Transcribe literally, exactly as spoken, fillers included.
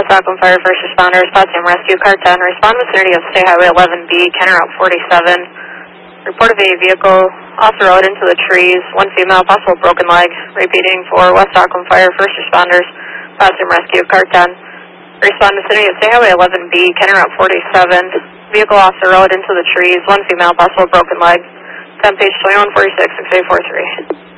West Auckland Fire First Responders, Potsdam Rescue, Car ten, respond vicinity of State Highway eleven B, Kenner Route forty-seven. Report of a vehicle off the road into the trees, one female, possible broken leg. Repeating for West Auckland Fire First Responders, Potsdam Rescue, Car ten. Respond vicinity of State Highway eleven B, Kenner Route forty-seven. Vehicle off the road into the trees, one female, possible broken leg. ten page twenty-one forty-six, six eight four three.